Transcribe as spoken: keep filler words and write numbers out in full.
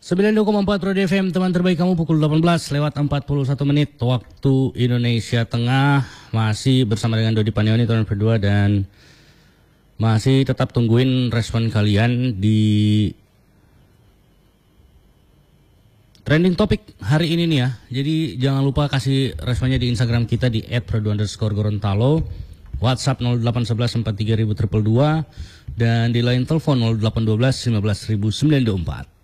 sembilan puluh dua koma empat Radio F M, teman terbaik kamu, pukul delapan belas lewat empat puluh satu menit waktu Indonesia Tengah. Masih bersama dengan Dodi Panioni tahun berdua dan masih tetap tungguin respon kalian di trending topik hari ini nih ya. Jadi jangan lupa kasih responnya di Instagram kita di et produ underscore gorontalo, WhatsApp nol delapan satu satu empat tiga nol nol nol nol dua, dan di line telepon nol delapan satu dua lima belas sembilan dua empat.